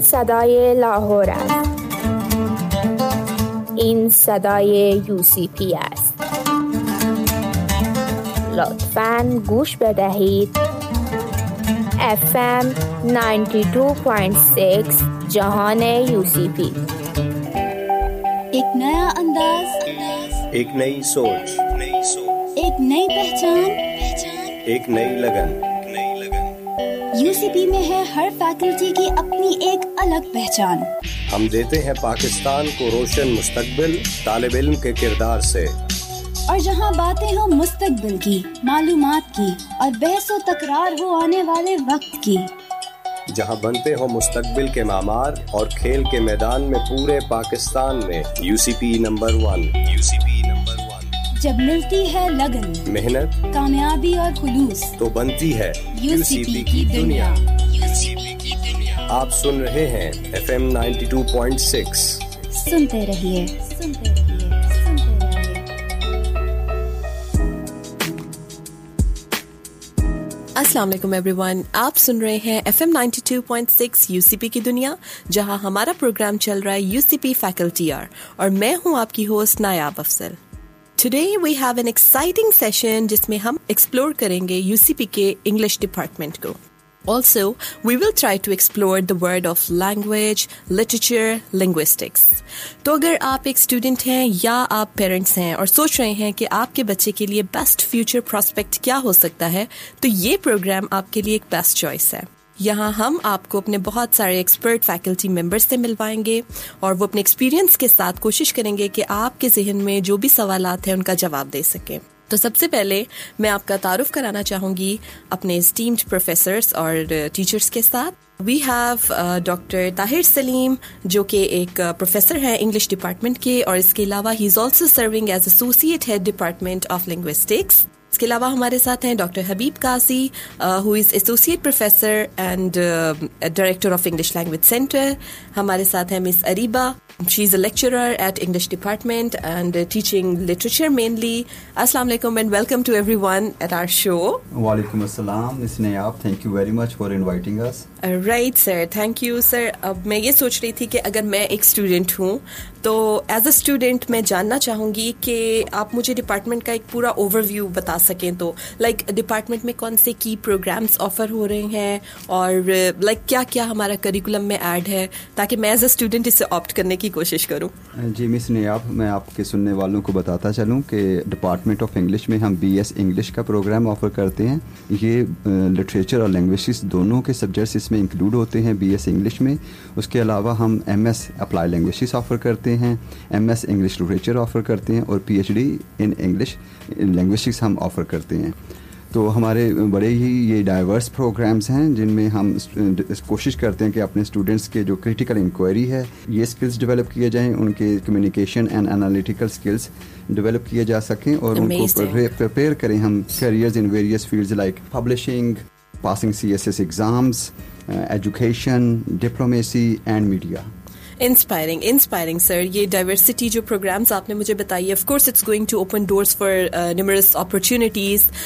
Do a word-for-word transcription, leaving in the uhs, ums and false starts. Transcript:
صدای لاهور است. N صدای you سی پی است. لطفاً گوش بدهید. اف ام نود و دو ممیز شش جهان یو سی پی. ایک نیا انداز، ایک نئی سوچ، ایک نئی پہچان، ایک نئی لگن۔ یو سی پی میں ہے ہر فیکلٹی کی اپنی ایک الگ پہچان۔ ہم دیتے ہیں پاکستان کو روشن مستقبل طالب علم کے کردار سے، اور جہاں باتیں ہوں مستقبل کی، معلومات کی، اور بحث و تکرار ہو آنے والے وقت کی، جہاں بنتے ہوں مستقبل کے معمار اور کھیل کے میدان میں پورے پاکستان میں you C P number one, you C P number one. جب ملتی ہے لگن، محنت، کامیابی اور خلوص، تو بنتی ہے یو سی پی کی دنیا۔ یو سی پی کی دنیا۔ آپ سن رہے ہیں F M ninety two point six. سنتے رہیے، سنتے رہیے، سنتے رہیے۔ السلام علیکم ایوری ون، آپ سن رہے ہیں F M ninety two point six you سی پی کی دنیا، جہاں ہمارا پروگرام چل رہا ہے you C P faculty are, اور میں ہوں آپ کی ہوسٹ نایاب افضل۔ Today we have an exciting session جس میں ہم ایکسپلور کریں گے یو سی پی کے انگلش ڈپارٹمنٹ کو۔ Also, we will try to explore the world of language, literature, linguistics. تو اگر آپ ایک اسٹوڈنٹ ہیں یا آپ پیرنٹس ہیں اور سوچ رہے ہیں کہ آپ کے بچے کے لیے بیسٹ فیوچر پراسپیکٹ کیا ہو سکتا ہے، تو یہ پروگرام آپ کے لیے ایک بیسٹ چوائس ہے۔ یہاں ہم آپ کو اپنے بہت سارے ایکسپرٹ فیکلٹی ممبرس سے ملوائیں گے، اور وہ اپنے ایکسپیرینس کے ساتھ کوشش کریں گے کہ آپ کے ذہن میں جو بھی سوالات ہیں ان کا جواب دے سکیں۔ تو سب سے پہلے میں آپ کا تعارف کرانا چاہوں گی اپنے اسٹیمڈ پروفیسرز اور ٹیچرز کے ساتھ۔ وی ہیو ڈاکٹر طاہر سلیم، جو کہ ایک پروفیسر ہیں انگلش ڈپارٹمنٹ کے، اور اس کے علاوہ ہی is also serving as associate head department of linguistics. اس کے علاوہ ہمارے ساتھ ہیں doctor Habib قاسی، who is associate professor and director of English language centre. ہمارے ساتھ ہیں مس اریبہ، شی از a lecturer at English department and teaching literature mainly. السلام علیکم and welcome to every one eight hour شو۔ وعلیکم السلام مس نیاب، thank you very much for inviting us. Right sir, thank you sir. اب میں یہ سوچ رہی تھی کہ اگر میں ایک اسٹوڈنٹ ہوں تو ایز اے اسٹوڈنٹ میں جاننا چاہوں گی کہ آپ مجھے ڈپارٹمنٹ کا ایک پورا اوور ویو بتا سکیں، تو لائک ڈپارٹمنٹ میں کون سے کی پروگرامس آفر ہو رہے ہیں، اور لائک کیا کیا ہمارا کریکولم میں ایڈ ہے، تاکہ میں ایز اے اسٹوڈنٹ اسے آپٹ کرنے کی کوشش کروں۔ جی مس نیاب، میں آپ کے سننے والوں کو بتاتا چلوں کہ ڈپارٹمنٹ آف انگلش میں ہم بی ایس انگلش کا پروگرام آفر کرتے ہیں۔ یہ لٹریچر اور لینگویجز دونوں کے سبجیکٹس اس میں انکلوڈ ہوتے ہیں بی ایس انگلش میں۔ اس کے علاوہ ہم M S apply languages offer کرتے ہیں، M S English literature offer کرتے ہیں، اور P H D in English languages ہم آفر کرتے ہیں۔ تو ہمارے بڑے ہی یہ ڈائیورس پروگرامز ہیں جن میں ہم کوشش کرتے ہیں کہ اپنے اسٹوڈنٹس کے جو کریٹیکل انکوائری ہے یہ اسکلز ڈیولپ کیے جائیں، ان کے communication and analytical skills develop کیے جا سکیں، اور ان کو پریپیئر کریں ہم carriers in various fields like publishing, passing C S S exams, education, diplomacy and media. Inspiring inspiring سر، یہ ڈائیورسٹی جو پروگرامس آپ نے مجھے بتائی ہے، of course it's going to open doors for numerous opportunities